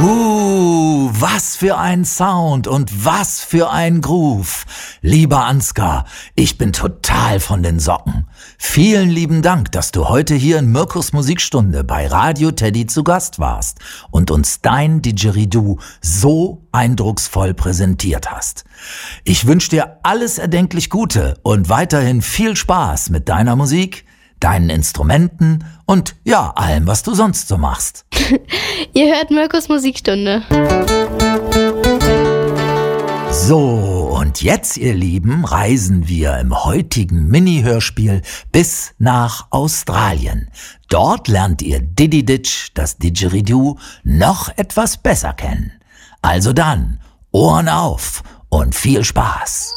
Was für ein Sound und was für ein Groove. Lieber Ansgar, ich bin total von den Socken. Vielen lieben Dank, dass du heute hier in Mirkus Musikstunde bei Radio Teddy zu Gast warst und uns dein Didgeridoo so eindrucksvoll präsentiert hast. Ich wünsche dir alles erdenklich Gute und weiterhin viel Spaß mit deiner Musik, deinen Instrumenten und ja, allem, was du sonst so machst. Ihr hört Mirkus Musikstunde. So, und jetzt, ihr Lieben, reisen wir im heutigen Mini-Hörspiel bis nach Australien. Dort lernt ihr Diddy Ditch, das Didgeridoo, noch etwas besser kennen. Also dann, Ohren auf und viel Spaß.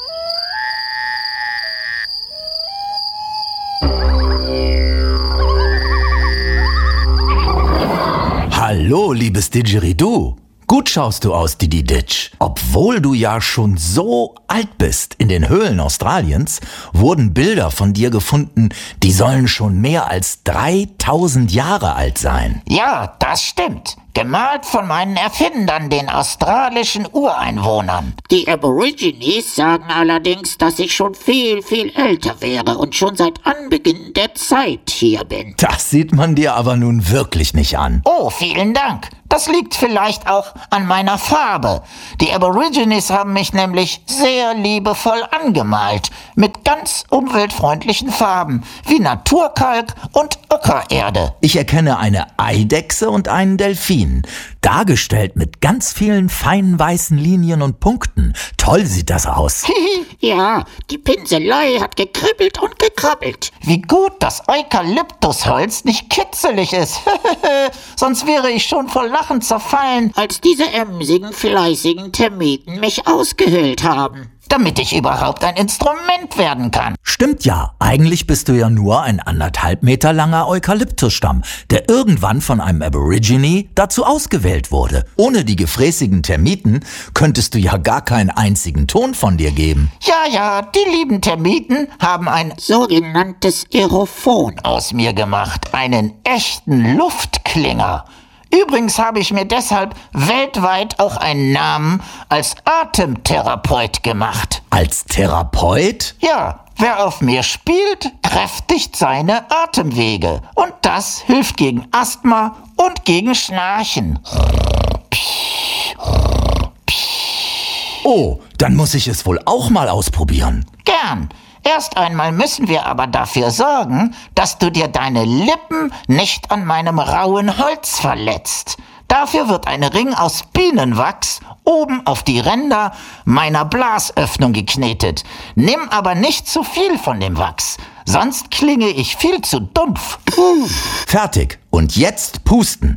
Hallo, liebes Didgeridoo. Gut schaust du aus, Diddy Ditch. Obwohl du ja schon so alt bist. In den Höhlen Australiens wurden Bilder von dir gefunden, die sollen schon mehr als 3000 Jahre alt sein. Ja, das stimmt. Gemalt von meinen Erfindern, den australischen Ureinwohnern. Die Aborigines sagen allerdings, dass ich schon viel, viel älter wäre und schon seit Anbeginn der Zeit hier bin. Das sieht man dir aber nun wirklich nicht an. Oh, vielen Dank. Das liegt vielleicht auch an meiner Farbe. Die Aborigines haben mich nämlich sehr liebevoll angemalt. Mit ganz umweltfreundlichen Farben, wie Naturkalk und Ockererde. Ich erkenne eine Eidechse und einen Delfin, dargestellt mit ganz vielen feinen weißen Linien und Punkten. Toll sieht das aus. Ja, die Pinselei hat gekribbelt und gekrabbelt. Wie gut, dass Eukalyptusholz nicht kitzelig ist. Sonst wäre ich schon vor Lachen zerfallen, als diese emsigen, fleißigen Termiten mich ausgehöhlt haben. Damit ich überhaupt ein Instrument werden kann. Stimmt ja, eigentlich bist du ja nur ein 1,5 Meter langer Eukalyptusstamm, der irgendwann von einem Aborigine dazu ausgewählt wurde. Ohne die gefräßigen Termiten könntest du ja gar keinen einzigen Ton von dir geben. Ja, die lieben Termiten haben ein sogenanntes Aerophon aus mir gemacht, einen echten Luftklinger. Übrigens habe ich mir deshalb weltweit auch einen Namen als Atemtherapeut gemacht. Als Therapeut? Ja, wer auf mir spielt, kräftigt seine Atemwege. Und das hilft gegen Asthma und gegen Schnarchen. Oh, dann muss ich es wohl auch mal ausprobieren. Gern. Erst einmal müssen wir aber dafür sorgen, dass du dir deine Lippen nicht an meinem rauen Holz verletzt. Dafür wird ein Ring aus Bienenwachs oben auf die Ränder meiner Blasöffnung geknetet. Nimm aber nicht zu viel von dem Wachs, sonst klinge ich viel zu dumpf. Fertig. Und jetzt pusten.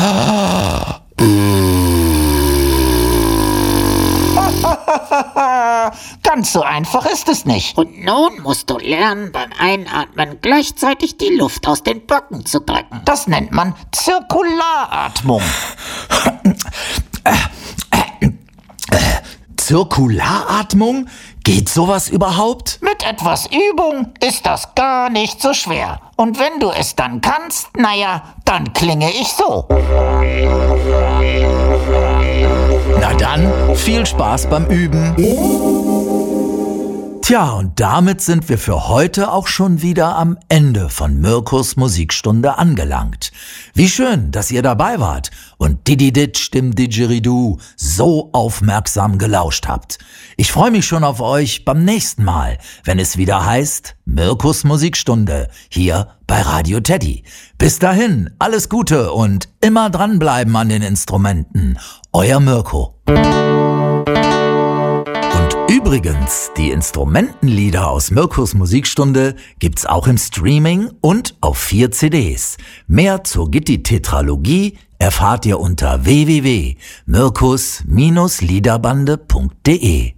Ganz so einfach ist es nicht. Und nun musst du lernen, beim Einatmen gleichzeitig die Luft aus den Backen zu drücken. Das nennt man Zirkularatmung. Zirkularatmung? Geht sowas überhaupt? Mit etwas Übung ist das gar nicht so schwer. Und wenn du es dann kannst, naja, dann klinge ich so. Na dann, viel Spaß beim Üben. Tja, und damit sind wir für heute auch schon wieder am Ende von Mirkus Musikstunde angelangt. Wie schön, dass ihr dabei wart und Diddy Ditch dem Didgeridoo so aufmerksam gelauscht habt. Ich freue mich schon auf euch beim nächsten Mal, wenn es wieder heißt Mirkus Musikstunde hier bei Radio Teddy. Bis dahin, alles Gute und immer dranbleiben an den Instrumenten. Euer Mirko. Übrigens, die Instrumentenlieder aus Mirkus Musikstunde gibt's auch im Streaming und auf 4 CDs. Mehr zur Gitti-Tetralogie erfahrt ihr unter www.mirkus-liederbande.de.